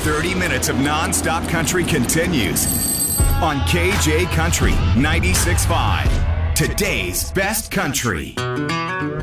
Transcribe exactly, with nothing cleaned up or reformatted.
thirty minutes of non-stop country continues on K J Country ninety-six point five. Today's best country.